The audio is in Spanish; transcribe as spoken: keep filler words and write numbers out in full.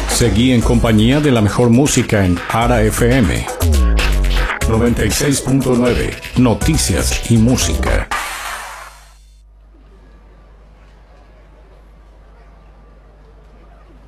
Seguí en compañía de la mejor música en Ara F M noventa y seis punto nueve, Noticias y Música.